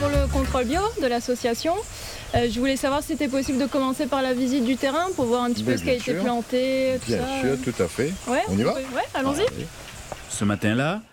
pour le contrôle bio de l'association. Je voulais savoir si c'était possible de commencer par la visite du terrain pour voir un petit peu ce qui a été planté, tout ça. Bien sûr, tout à fait. Ouais, On y va? Ouais, allons-y. Allez. Ce matin-là,